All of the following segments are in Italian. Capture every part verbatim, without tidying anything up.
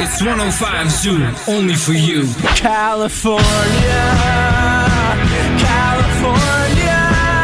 It's one oh five Zoo, only for you. California, California.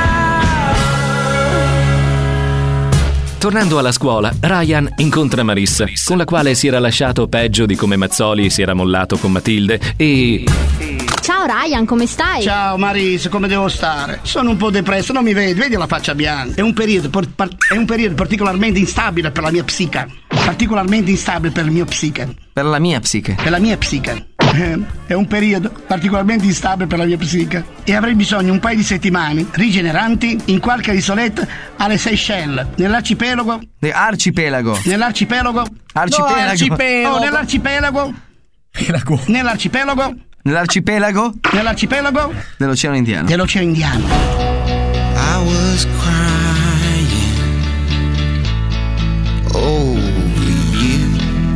Tornando alla scuola, Ryan incontra Marissa, con la quale si era lasciato peggio di come Mazzoli si era mollato con Matilde e... Ciao Ryan, come stai? Ciao Marisa, come devo stare? Sono un po' depresso, non mi vedi? Vedi la faccia bianca? È un periodo, por- par- è un periodo particolarmente instabile per la mia psiche. Particolarmente instabile per il mio psiche. Per la mia psiche. Per la mia psiche. Eh, è un periodo particolarmente instabile per la mia psiche. E avrei bisogno un paio di settimane rigeneranti in qualche isoletta alle Seychelles, nell'arcipelago. Arcipelago. Nell'arcipelago. Arcipelago. No, arcipelago. Oh, nell'arcipelago. Nell'arcipelago. Nell'arcipelago? Nell'arcipelago dell'Oceano Indiano. Dell'Oceano Indiano. I was crying over you.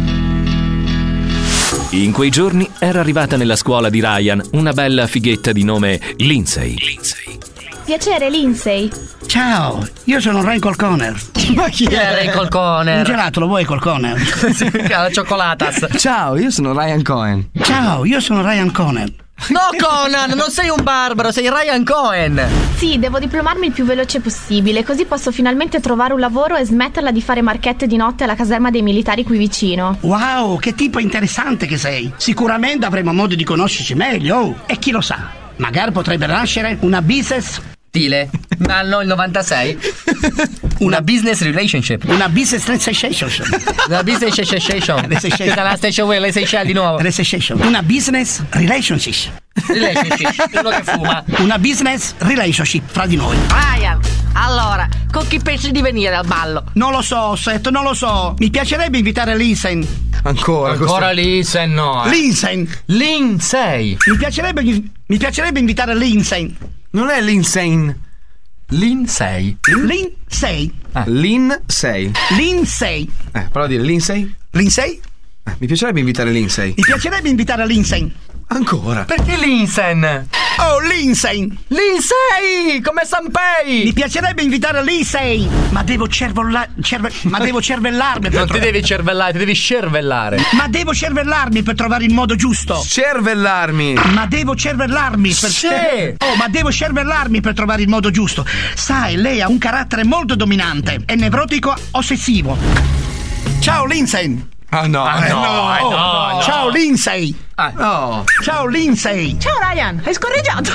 In quei giorni era arrivata nella scuola di Ryan una bella fighetta di nome Lindsay. Lindsay. Piacere, Lindsay. Ciao, io sono Ray Colconer. Ma chi è Ray Colconer? Un gelato lo vuoi, Colconer? Sì, la cioccolatas. Ciao, io sono Ryan Cohen. Ciao, io sono Ryan Cohen. No, Conan, non sei un barbaro, sei Ryan Cohen. Sì, devo diplomarmi il più veloce possibile, così posso finalmente trovare un lavoro e smetterla di fare marchette di notte alla caserma dei militari qui vicino. Wow, che tipo interessante che sei. Sicuramente avremo modo di conoscerci meglio. Oh, e chi lo sa, magari potrebbe nascere una business... Stile, anno il novantasei. Una business relationship. Una business transaction. Una business relationship. La station where le Seychelles di nuovo. Una business relationship. Relationship, uno che fuma. Una business relationship fra di noi. Ryan, allora, con chi pensi di venire al ballo? Non lo so, Seth, non lo so. Mi piacerebbe invitare Lindsay. Ancora, Ancora Lindsay, no. Eh. Lindsay. Lindsay. Mi piacerebbe, mi piacerebbe invitare Lindsay. Non è l'insane. Lindsay. Lindsay. Ah. Lindsay. Lindsay. Eh, prova a dire Lindsay. Lindsay? Eh, mi piacerebbe invitare Lindsay. Mi piacerebbe invitare Lindsay. Ancora. Perché Lindsay? Oh, Lindsay. Lindsay, come Sanpei. Mi piacerebbe invitare Lindsay. Ma devo cervella- cerve- Ma devo cervellarmi per Non tro- ti devi cervellare, ti devi cervellare. Ma devo cervellarmi per trovare il modo giusto. Cervellarmi. Ma devo cervellarmi per Sì. Oh, ma devo cervellarmi per trovare il modo giusto. Sai, lei ha un carattere molto dominante. È nevrotico ossessivo. Ciao Lindsay. Ah no, Ah, eh, no, no. eh, no, no. Ciao Lindsay. Ah. No. Ciao Lindsay. Ciao Ryan, hai scorreggiato.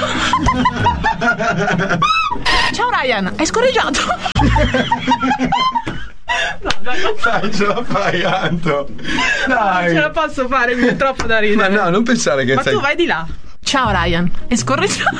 Ciao Ryan, hai scorreggiato. No, dai, Dai, ce la fai, Anto. Dai. non ce la posso fare, mi è troppo da ridere. Ma no, non pensare che Ma sei... tu vai di là. Ciao Ryan, hai scorreggiato.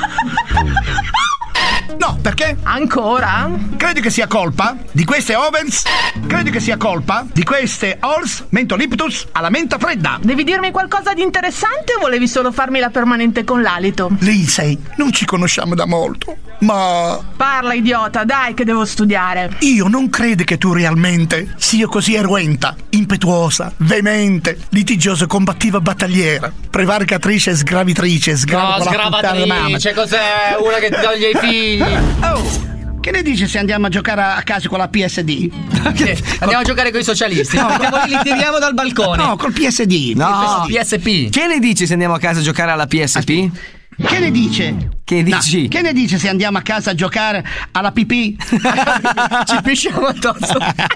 No, perché? Ancora? Credi che sia colpa di queste ovens? Credi che sia colpa di queste Halls Mentoliptus alla menta fredda? Devi dirmi qualcosa di interessante o volevi solo farmi la permanente con l'alito? Lindsay, non ci conosciamo da molto, ma Parla, idiota, dai che devo studiare. io non credo che tu realmente sia così eruenta, impetuosa, veemente, litigiosa, combattiva, battagliera, prevaricatrice, sgravitrice, No, sgrava con la puttana mamma. sgravatrice, cos'è? Una che toglie i figli. Oh, che ne dici se andiamo a giocare a casa con la P S D? Sì, andiamo a giocare con i socialisti. No, mettiamo lì, li tiriamo dal balcone. No, col P S D. No. P S P. Che ne dici se andiamo a casa a giocare alla P S P? Che ne dice? Che dici? No, che ne dice se andiamo a casa a giocare alla pipì? Ci pisciamo addosso.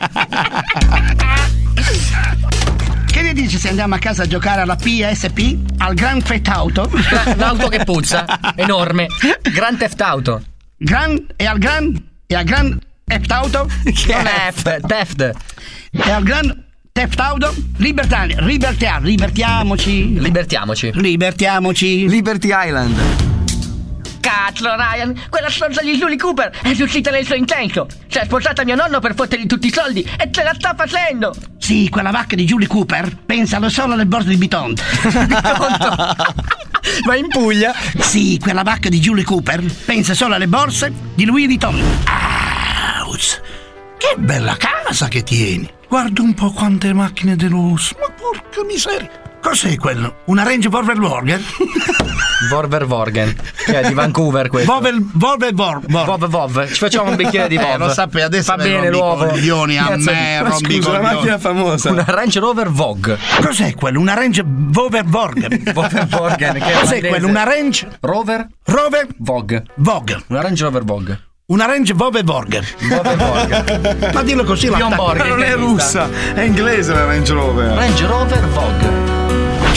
Che ne dice se andiamo a casa a giocare alla P S P? Al Grand Theft Auto? L'auto che puzza, enorme. Grand Theft Auto. Gran e al Gran e al Grand Theft Auto? Che non è F, Theft. E al Grand Theft Auto? Libertari, libertia, libertiamoci. Libertiamoci. Libertiamoci. Liberty Island. Cazzo, Ryan, quella stronza di Julie Cooper è riuscita nel suo intento. Si è sposata mio nonno per fottergli tutti i soldi e ce la sta facendo. Sì, quella vacca di Julie Cooper pensa solo alle borse di Biton. Ma in Puglia? Sì, quella vacca di Julie Cooper pensa solo alle borse di Louis Vuitton. Ouch, che bella casa che tieni. Guarda un po' quante macchine di lusso. Ma porca miseria. Cos'è quello? Una Range Rover Burger? Vorver Vorgen, che è di Vancouver questo. Vovel, Vovel, Vor, Vor. Vov Vov. Ci facciamo un bicchiere di Vov. Eh, lo sapevo, adesso fa me bene rompi l'uovo. coglioni a Cazzo, me, ma rompi Scusa, la coglioni. macchina famosa. Una Range Rover Vogue. Cos'è quello? Una Range Vover Vorgen. Vover Vorgen, che è Cos'è olandese. quello? Una Range Rover Rover Vogue. Vogue. Una Range Rover Vogue. Una Range Vover Vorgen. Vover Vorgen. Ma dillo così la Bjorn Borg. Ma non è russa, è inglese la Range Rover. Range Rover Vogue.